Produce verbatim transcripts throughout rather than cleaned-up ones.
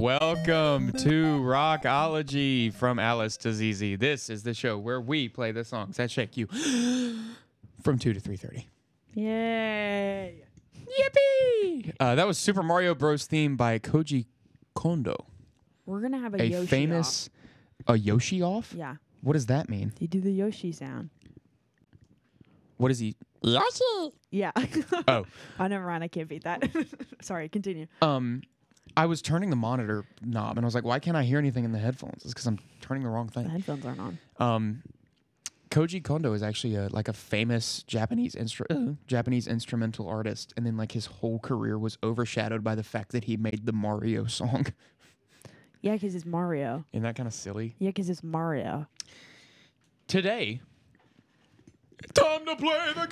Welcome to Rockology from Alice to Z Z. This is the show where we play the songs that shake you from two to three thirty. Yay! Yippee! Uh, that was Super Mario Bros. Theme by Koji Kondo. We're gonna have a, A Yoshi famous a Yoshi off? off. Yeah, What does that mean? you do the Yoshi sound. What is he? Yoshi. Yeah. Oh, Oh, never mind. I can't beat that. Sorry. Continue. um, I was turning the monitor knob and I was like, why can't I hear anything in the headphones? It's because I'm turning the wrong The thing. headphones aren't on. Um, Koji Kondo is actually a, like a famous Japanese instru- uh, Japanese instrumental artist, and then like his whole career was overshadowed by the fact that he made the Mario song. Yeah, because it's Mario. Isn't that kind of silly? Yeah, because it's Mario. Today, time to play the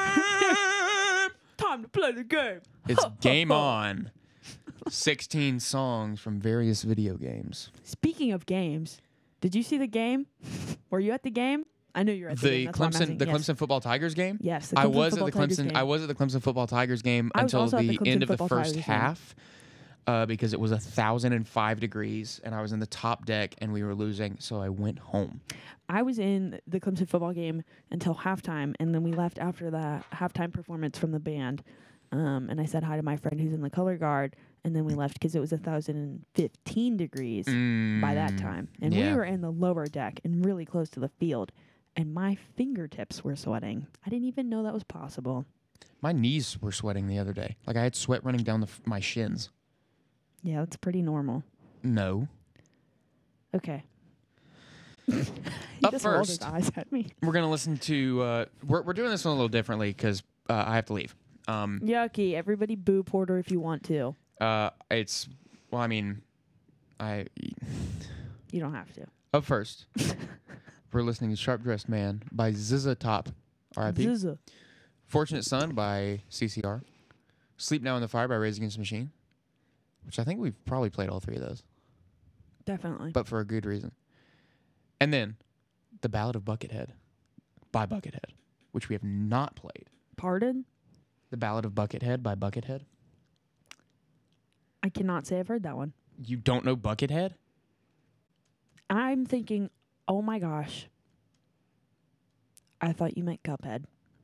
game. Time to play the game. It's game on. sixteen songs from various video games. Speaking of games, did you see the game? Were you at the game? I know you were at the, The game. That's why I'm Clemson, asking. the Yes. Clemson football Tigers game. Yes, the I Clemson was at the Football Tigers Clemson. game. I was at the Clemson football Tigers game I was until also at the the Clemson end of the Football first Tigers game. half, uh, because it was a thousand and five degrees, and I was in the top deck, and we were losing, so I went home. I was in the Clemson football game until halftime, and then we left after the halftime performance from the band. Um, and I said hi to my friend who's in the color guard, and then we left because it was one thousand fifteen degrees by that time. And yeah. we were in the lower deck and really close to the field, and my fingertips were sweating. I didn't even know that was possible. My knees were sweating the other day. Like I had sweat running down the f- my shins. Yeah, that's pretty normal. No. Okay. he Up just rolled first. his eyes at me. We're gonna listen to. Uh, we're we're doing this one a little differently because uh, I have to leave. Um, Yucky. Everybody boo Porter if you want to. uh, it's well, I mean, I You don't have to. up first. We're listening to "Sharp Dressed Man" by Z Z Top, R I P Zuzza. "Fortunate Son" by C C R, "Sleep Now in the Fire" by Rage Against the Machine, which I think we've probably played all three of those, Definitely. but for a good reason. And then, "The Ballad of Buckethead" by Buckethead, which we have not played. Pardon? "The Ballad of Buckethead" by Buckethead. I cannot say I've heard that one. You don't know Buckethead? I'm thinking, oh my gosh. I thought you meant Cuphead.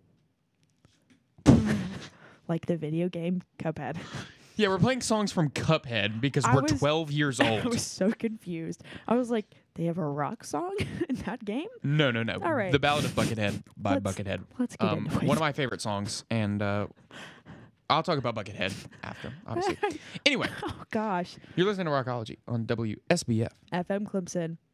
Like the video game Cuphead. Yeah, we're playing songs from Cuphead because I we're was- twelve years I old. was so confused. I was like, they have a rock song in that game? No, no, no. All right. "The Ballad of Buckethead" by Let's- Buckethead. Let's get Um, into it. one of my favorite songs, and uh, I'll talk about Buckethead after, obviously. Anyway, Oh gosh. you're listening to Rockology on W S B F. F M Clemson.